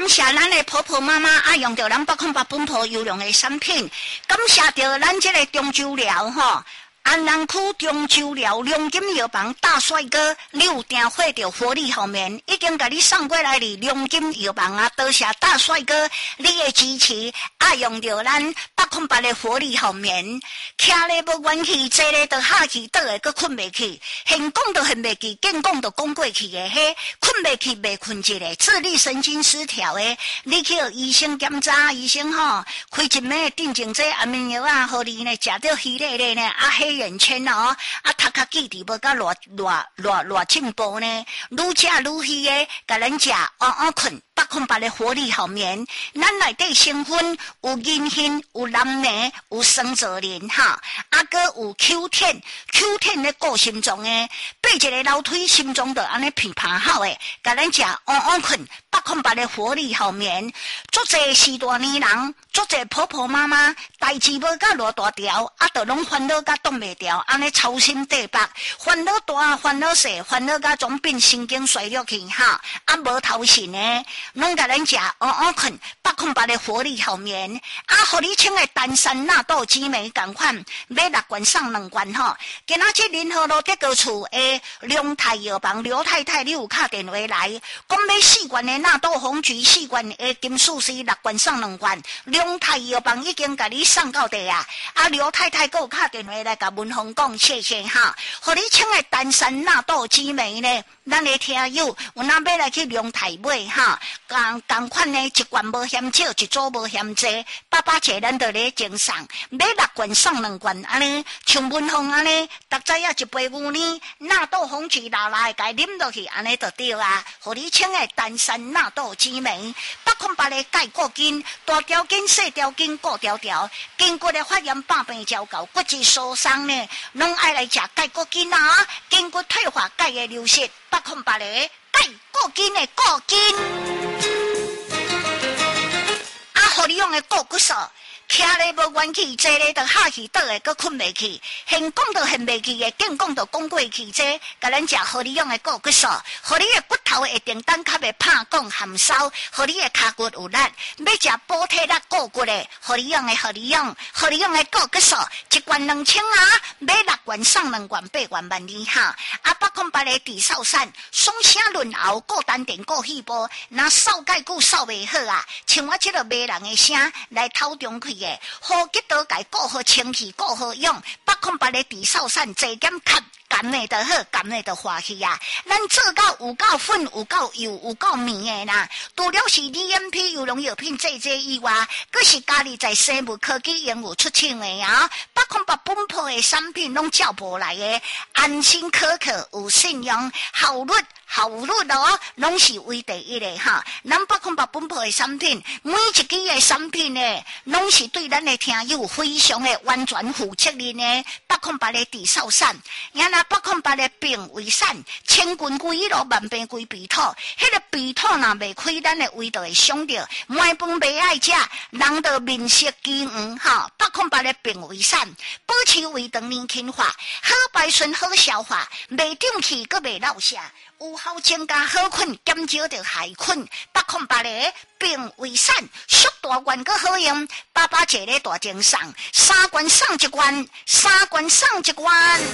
感谢咱的婆婆妈妈爱用着咱808本土优良的产品，感谢着咱这个中州寮吼。安南区中州寮龙金药房大帅哥，你有订货着活力后面已经甲你送过来哩。龙金药房啊，多谢大帅哥你的支持，爱用着咱808的活力后面，徛咧无元气，坐咧就下去，倒会阁困袂去，现讲都现袂去，见讲都讲过去的，嘿，困袂去袂困一个，自律神经失调的，你去医生检查，医生吼开一枚定情剂安眠药啊，互你呢食着稀咧咧呢，啊黑眼圈哦，啊头壳记忆无甲偌进步呢，愈食愈虚的，甲咱食安困。808的活力好眠，咱内底成分有银杏、有蓝莓、有生泽林哈，啊个有 Q10 的顾心脏的，爬一个楼梯心脏就安尼乒乓好的，甲咱食安困。808的活力好眠，足侪时大年人，足侪婆婆妈妈，代志无甲偌大条，啊，都拢烦恼甲挡袂掉，安尼操心地北，烦恼大，烦恼小，烦恼甲总变神经衰弱去哈，啊无头神呢，拢甲咱食安困808的活力好眠，啊，互你请的丹参纳豆紫莓同款，买6罐送2罐吼，今仔日联合路德高厝的龙太药房刘太太，你有敲电话来，讲买4罐的纳豆红菊4罐的金素丝6罐送2罐，龙太药房已经甲你送到地啊！啊，刘太太还有敲电话来甲文峰讲谢谢哈，互你请的丹参纳豆紫莓呢，咱的听友有哪要来去龙太买哈，同款呢1罐无嫌少，一组无嫌济，爸爸姐咱就咧赠送，买6罐送2罐，安尼像文峰安尼，逐早仔一杯牛奶纳豆红菊拿来甲啉落去，安尼就对啊！互你请的丹参纳豆紫莓808的钙固筋，大条筋、细条筋、固条条，筋骨的发炎、百病交搞、骨质疏松呢，拢爱来食钙固筋啊！筋骨退化、钙的流失，808的钙固筋的固筋，啊，互你用的固骨素。徛咧无元气，坐咧就下去，倒会阁困袂去，现讲都现袂去的，见讲都讲过去这，甲咱食互你用的固骨素，互你的骨头会定当较袂拍讲含烧，互你的骹骨有力，要食补体力固骨的，互你用的固骨素，1罐2000啊，买6罐送2罐，8罐12哈，啊808的地扫散，双声润喉，固丹田固细胞，若扫介久扫袂好啊，像我这个骂人的声来透中去。呼吸道改顾好清气，顾好用808的地扫散，坐减咳。甘的就好，甘的就欢喜啊！咱做到有够粉，有够油，有够绵的啦。除了是 DMP 优良药品这以外，佫是家里在生物科技应用出清的啊！808本铺的产品拢照无来的，安心可靠，有信用，效率哦，拢是为第一的哈。咱808本铺的产品，每一支的产品呢，拢是对咱的听友非常的完全负责任的。808的地扫散，原来808的病为散，千军归路，万病归鼻土。迄个鼻土若未开，咱的胃就会伤着。满饭袂爱食，人就面色饥黄哈。808的病为散，保持胃肠年轻化，好排顺，好消化，袂胀气，佫袂落下。有效增加好困，减少着害困。808的病为散，速大罐个好用。爸爸坐咧大精送，3罐送1罐，3罐送1罐。